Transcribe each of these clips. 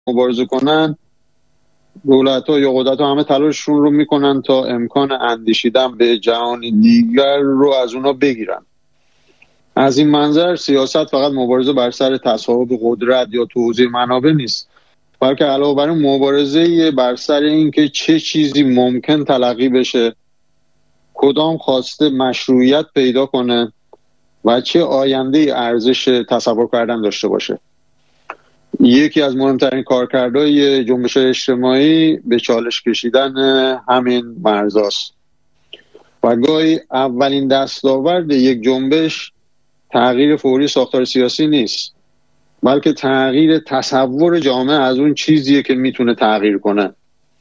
مبارزه کنن، دولت‌ها یا قدرت‌ها همه تلاششون رو میکنن تا امکان اندیشیدن به جهان دیگر رو از اونا بگیرن. از این منظر سیاست فقط مبارزه بر سر تصاحب قدرت یا توزیع منابع نیست، بلکه علاوه بر این مبارزه بر سر این که چه چیزی ممکن تلقی بشه، کدام خواسته مشروعیت پیدا کنه و چه آینده ارزش تصور کردن داشته باشه. یکی از مهمترین کارکردهای جنبش اجتماعی به چالش کشیدن همین مرزاست و گاهی اولین دستاورد یک جنبش تغییر فوری ساختار سیاسی نیست، بلکه تغییر تصور جامعه از اون چیزیه که میتونه تغییر کنه.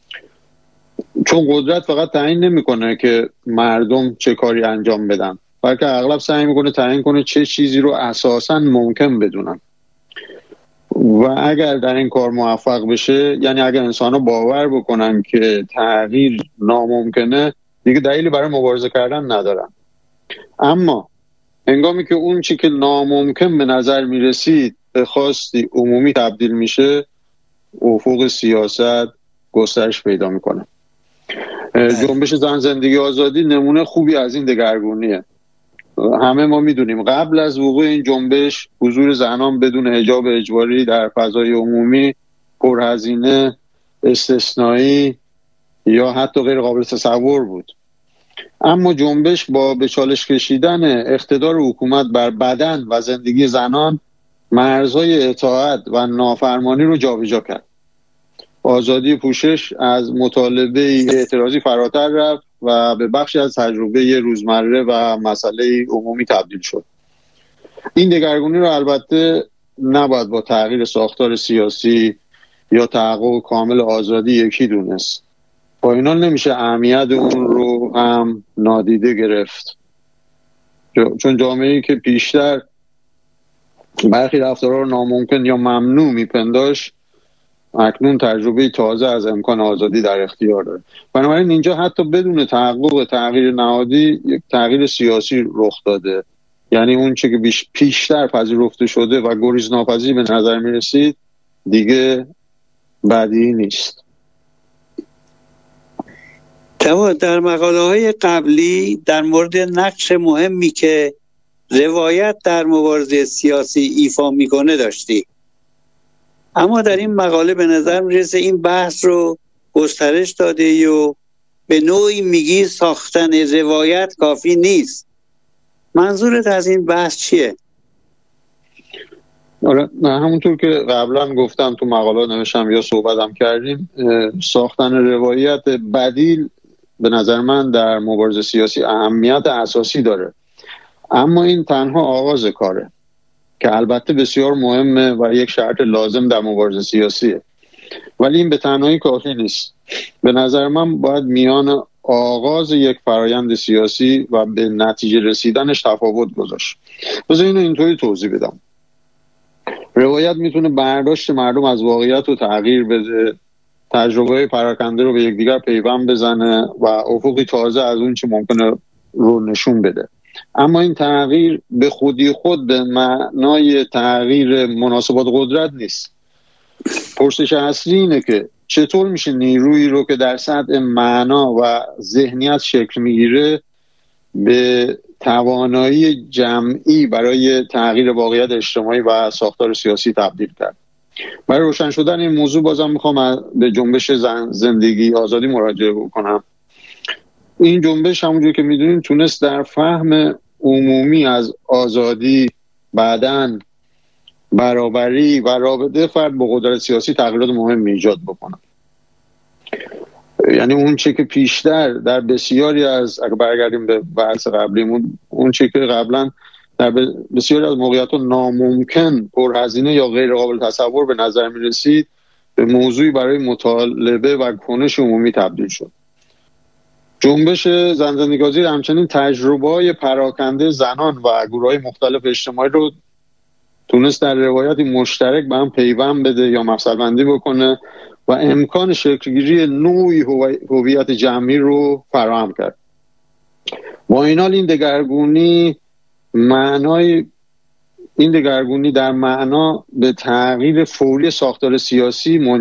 چون قدرت فقط تعیین نمیکنه که مردم چه کاری انجام بدن، بلکه اغلب سعی میکنه تعیین کنه چه چیزی رو اساساً ممکن بدونن. و اگر در این کار موفق بشه، یعنی اگر انسان‌ها باور بکنن که تغییر ناممکنه، دیگه دلیلی برای مبارزه کردن ندارن. اما هنگامی که اون چی که ناممکن به نظر میرسید به خواستی عمومی تبدیل میشه، افق سیاست گسترش پیدا میکنه. جنبش زن زندگی آزادی نمونه خوبی از این دگرگونیه. همه ما میدونیم قبل از وقوع این جنبش حضور زنان بدون حجاب اجباری در فضای عمومی پرهزینه، استثنایی یا حتی غیر قابل تصور بود. اما جنبش با به چالش کشیدن اقتدار حکومت بر بدن و زندگی زنان، مرزهای اطاعت و نافرمانی رو جابجا کرد. آزادی پوشش از مطالبه اعتراضی فراتر رفت و به بخشی از تجربه روزمره و مسئله عمومی تبدیل شد. این دگرگونی رو البته نباید با تغییر ساختار سیاسی یا تحقق کامل آزادی یکی دونست. با اینا نمیشه اهمیت اون رو هم نادیده گرفت، چون جامعه‌ای که پیشتر برخی رفتارها رو ناممکن یا ممنوع میپنداشت، اکنون تجربه تازه از امکان آزادی در اختیار داره. بنابراین اینجا حتی بدون تحقق تغییر نهادی یک تغییر سیاسی رخ داده. یعنی اون چه که پیشتر پذیرفته شده و گریزناپذیر به نظر میرسید دیگه بدیهی نیست. در مقاله‌های قبلی در مورد نقش مهمی که روایت در مبارزه سیاسی ایفا میکنه داشتی، اما در این مقاله به نظر میرسه این بحث رو گسترش داده و به نوعی میگی ساختن روایت کافی نیست. منظورت از این بحث چیه؟ آره، همونطور که قبلا گفتم تو مقاله نوشتم یا صحبتم کردیم، ساختن روایت بدیل به نظر من در مبارزه سیاسی اهمیت اساسی داره، اما این تنها آغاز کاره که البته بسیار مهمه و یک شرط لازم در مبارزه سیاسیه، ولی این به تنهایی کافی نیست. به نظر من باید میان آغاز یک فرایند سیاسی و به نتیجه رسیدنش تفاوت گذاشت. بذار اینو اینطوری توضیح بدم. روایت میتونه برداشت مردم از واقعیت رو تغییر بده، تجربه پراکنده رو به یکدیگر پیوند بزنه و افقی تازه از اون چه ممکنه رو نشون بده. اما این تغییر به خودی خود به معنای تغییر مناسبات قدرت نیست. پرسش اصلی اینه که چطور میشه نیرویی رو که در سطح معنا و ذهنیت شکل میگیره به توانایی جمعی برای تغییر واقعیت اجتماعی و ساختار سیاسی تبدیل کرد. برای روشن شدن این موضوع بازم میخوام به جنبش زندگی آزادی مراجعه بکنم. این جنبش همونجور که میدونیم تونست در فهم عمومی از آزادی، بدن، برابری و رابطه فرد با قدرت سیاسی تغییرات مهم ایجاد بکنه. یعنی اون چه که پیشتر در بسیاری از، اگه برگردیم به بحث قبلیمون، اون چه که قبلا در بسیاری از موقعیت‌ها ناممکن، پرهزینه یا غیر قابل تصور به نظر می رسید، به موضوعی برای مطالبه و کنش عمومی تبدیل شد. جنبش زن زندگی آزادی همچنین تجربه‌های پراکنده زنان و گروه‌های مختلف اجتماعی رو تونست در روایتی مشترک به هم پیوند بده یا مفصل‌بندی بکنه و امکان شکل‌گیری نوعی هویت جمعی رو فراهم کرد. با این حال این دگرگونی معنای این دگرگونی در معنا به تغییر فوری ساختار سیاسی